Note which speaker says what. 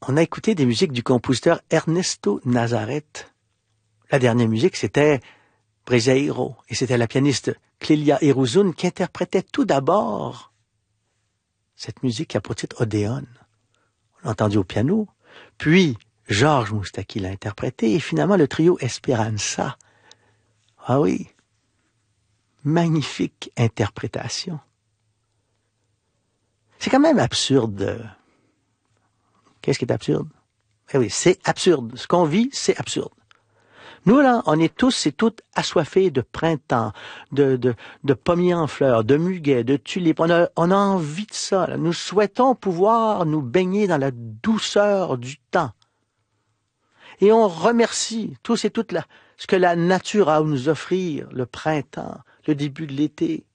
Speaker 1: On a écouté des musiques du compositeur Ernesto Nazareth. La dernière musique, c'était Brasileiro, et c'était la pianiste Clélia Eruzun qui interprétait tout d'abord cette musique qui a pour titre Odéon. On l'a entendu au piano, puis Georges Moustaki l'a interprété, et finalement le trio Esperanza. Ah oui, magnifique interprétation. C'est quand même absurde. Qu'est-ce qui est absurde? Eh oui, c'est absurde. Ce qu'on vit, c'est absurde. Nous, là, on est tous et toutes assoiffés de printemps, de pommiers en fleurs, de muguets, de tulipes. On a envie de ça. Là. Nous souhaitons pouvoir nous baigner dans la douceur du temps. Et on remercie tous et toutes ce que la nature a à nous offrir, le printemps, le début de l'été,